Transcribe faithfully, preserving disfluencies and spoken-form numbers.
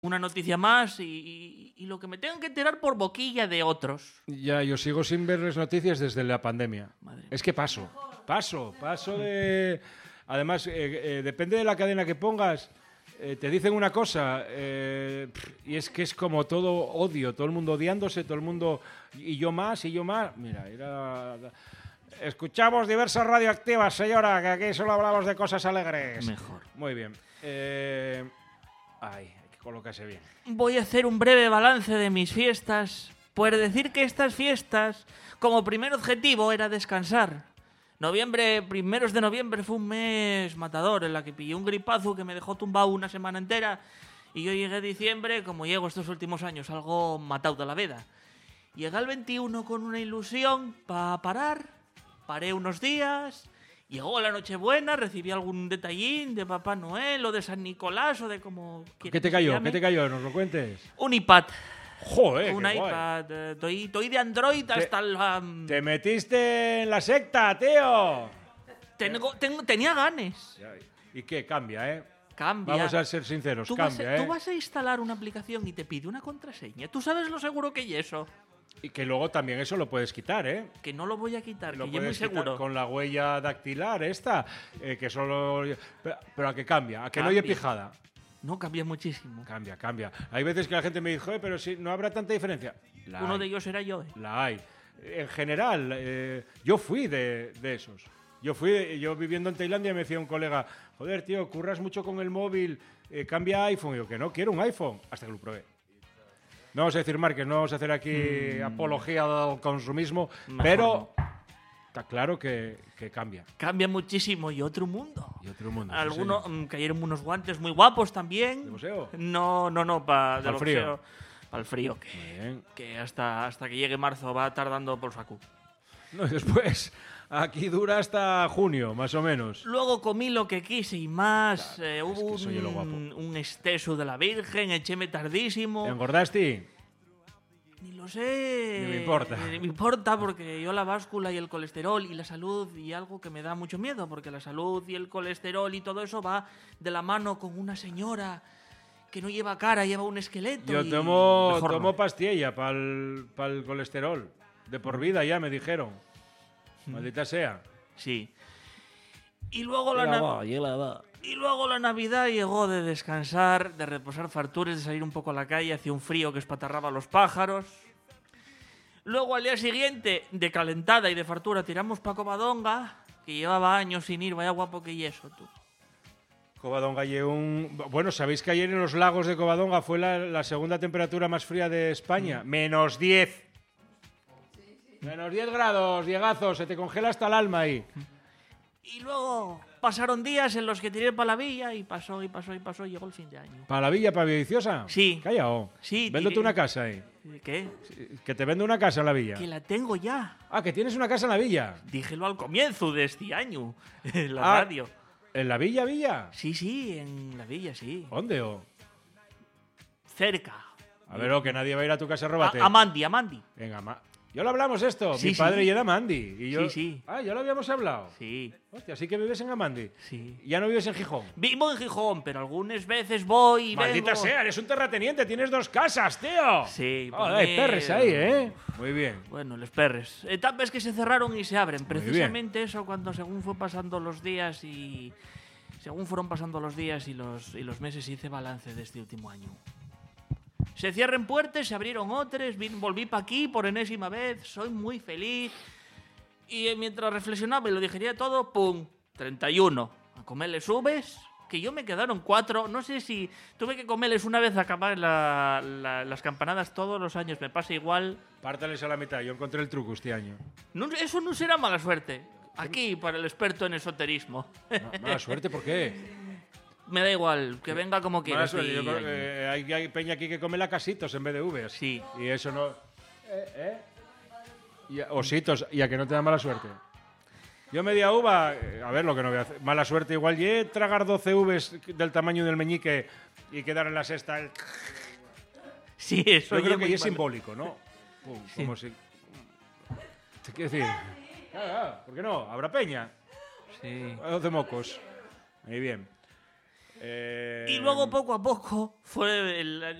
una noticia más y, y, y lo que me tengo que enterar por boquilla de otros. Ya, yo sigo sin ver las noticias desde la pandemia. Madre es que paso, paso, paso de... Además, eh, eh, depende de la cadena que pongas, eh, te dicen una cosa eh, y es que es como todo odio, todo el mundo odiándose, todo el mundo... Y yo más, y yo más. Mira, era... Escuchamos diversas radioactivas, señora, que aquí solo hablamos de cosas alegres. Mejor. Muy bien. Eh... Ay, hay que colocarse bien. Voy a hacer un breve balance de mis fiestas. Pues decir que estas fiestas, como primer objetivo, era descansar. Noviembre, primeros de noviembre fue un mes matador, en la que pillé un gripazo que me dejó tumbado una semana entera. Y yo llegué a diciembre, como llego estos últimos años, algo matado de la vida. Llegué al veintiuno con una ilusión para parar. Paré unos días. Llegó la Nochebuena, recibí algún detallín de Papá Noel o de San Nicolás o de como... ¿Qué te cayó? ¿Qué te cayó? ¿Nos lo cuentes? Un iPad. Joder, Un qué iPad. Eh, Estoy, estoy de Android hasta la... um, Te metiste en la secta, tío. tengo, tengo, tenía ganes. ¿Y qué? Cambia, ¿eh? Cambia. Vamos a ser sinceros, Tú vas, cambia, a, ¿eh? tú vas a instalar una aplicación y te pide una contraseña. ¿Tú sabes lo seguro que es eso? Y que luego también eso lo puedes quitar, ¿eh? Que no lo voy a quitar, Lo que yo muy puedes quitar seguro. con la huella dactilar esta, eh, que solo... Pero, pero a que cambia, a que no Cambia. oye pijada. No, cambia muchísimo. Cambia, cambia. Hay veces que la gente me dice, joder, pero si no habrá tanta diferencia. La Uno hay, de ellos era yo. ¿eh? La hay. En general, eh, yo fui de, de esos. Yo fui, yo viviendo en Tailandia me decía un colega, joder, tío, curras mucho con el móvil, eh, cambia a iPhone. Y yo, que no, quiero un iPhone. Hasta que lo probé. No vamos a decir marcas, no vamos a hacer aquí mm. apología del consumismo, Mejor pero no. Está claro que, que cambia. Cambia muchísimo y otro mundo. Y otro mundo. Algunos sí, mm, cayeron unos guantes muy guapos también. ¿De museo? No, no, no, para el frío. Para el frío, que, que hasta, hasta que llegue marzo va tardando por saco. No, y después, aquí dura hasta junio, más o menos. Luego comí lo que quise y más. Claro, eh, hubo es que soy lo guapo. un, un exceso de la Virgen, echéme tardísimo. ¿Engordaste? Ni lo sé. Ni me importa. Ni me importa porque yo la báscula y el colesterol y la salud y algo que me da mucho miedo, porque la salud y el colesterol y todo eso va de la mano con una señora que no lleva cara, lleva un esqueleto. Yo y tomo, mejor tomo no. pastilla para el colesterol. De por vida ya, me dijeron. Maldita sea. Sí. Y luego la, na- y luego la Navidad llegó de descansar, de reposar fartures, de salir un poco a la calle, hacía un frío que espatarraba a los pájaros. Luego al día siguiente, de calentada y de fartura, tiramos pa' Covadonga, que llevaba años sin ir, vaya guapo que y eso, tú. Covadonga y un... Bueno, ¿sabéis que ayer en los lagos de Covadonga fue la, la segunda temperatura más fría de España? Mm. Menos diez. Menos diez grados, Diegazos, se te congela hasta el alma ahí. Y luego pasaron días en los que tiré para la villa y pasó, y pasó, y pasó, y llegó el fin de año. ¿Para la villa, para Villaviciosa? Sí. Callao. Sí, Véndote tiré. una casa ahí. ¿Qué? Que te vendo una casa en la villa. Que la tengo ya. Ah, que tienes una casa en la villa. Díjelo al comienzo de este año, en la Ah, radio. ¿En la villa, villa? Sí, sí, en la villa, sí. ¿Dónde, o? Cerca. A ver, o que nadie va a ir a tu casa a robarte. A, a Mandy, a Mandy. Venga, ma... Ya lo hablamos esto. Sí, Mi padre sí. y era Mandy. Y yo... Sí, sí. Ah, ya lo habíamos hablado. Sí, Hostia, sí que vives en Amandi. sí. Ya no vives en Gijón. Vivo en Gijón, pero algunas veces voy y Maldita vengo. sea, eres un terrateniente. Tienes dos casas, tío. Sí, Oh, pues hay mira. perres ahí, ¿eh? Muy bien. Bueno, los perres. Etapas que se cerraron y se abren. Muy Precisamente eso cuando según fue pasando los días y... Según fueron pasando los días y los, y los meses hice balance de este último año. Se cierren puertas, se abrieron otras, vin- volví para aquí por enésima vez, soy muy feliz. Y eh, mientras reflexionaba y lo digería todo, ¡pum! treinta y uno. A comerles uvas, que yo me quedaron cuatro. No sé si tuve que comerles una vez a acabar la- la- las campanadas todos los años. Me pasa igual. Pártales a la mitad. Yo encontré el truco este año. No, eso no será mala suerte. Aquí, para el experto en esoterismo. Ma- Mala suerte, ¿por qué? Me da igual, que venga como quiera. Mala suerte. este Yo creo año. que, eh, hay, hay peña aquí que come lacasitos en vez de uvas. Sí. Y eso no... ¿Eh? ¿Eh? Y a- ositos. Y a que no te da mala suerte. Yo media uva... eh, A ver lo que no voy a hacer. Mala suerte. Igual llegué a tragar doce uvas del tamaño del meñique y quedar en la sexta... el- Sí, eso Yo creo ya que muy es mal. simbólico, ¿no? Pum, Como si... Te quiero decir... Claro, claro, ¿por qué no? ¿Habrá peña? Sí. A doce mocos. Muy bien. Eh, Y luego, poco a poco, fue el,